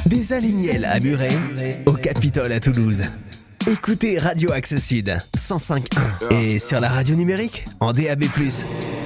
Des Alignels à Muret, au Capitole à Toulouse. Écoutez Radio Axe Sud 105.1 et sur la radio numérique en DAB+.